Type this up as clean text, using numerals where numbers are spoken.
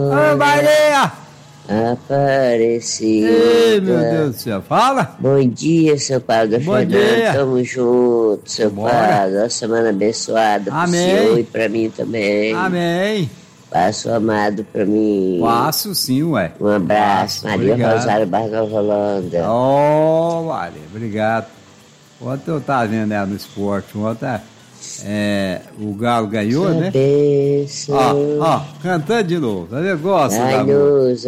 Senhora. Ô, Maria! Aparecida. Ei, meu Deus do céu, fala! Bom dia, seu Padre Bom Fernando. dia. Tamo junto, seu Bora. Padre. Uma semana abençoada pro Amém. senhor e pra mim também. Amém! Passo o amado pra mim. Passo sim, ué. Um abraço, Passo, Maria obrigado. Rosário Bargal Holanda. Ô, Maria, obrigado. Ontem eu tava vendo ela no esporte, ontem o Galo ganhou, né? Cabeça. Ó, cantando de novo, tá vendo? Gosta da A música. luz